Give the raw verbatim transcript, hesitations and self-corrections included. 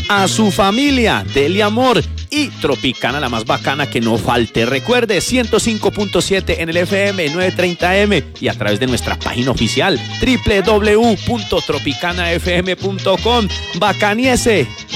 a su familia, dele amor. Y Tropicana, la más bacana, que no falte. Recuerde, ciento cinco punto siete en el F M, novecientos treinta A M y a través de nuestra página oficial doble u doble u doble u punto tropicana f m punto com. Bacaniese.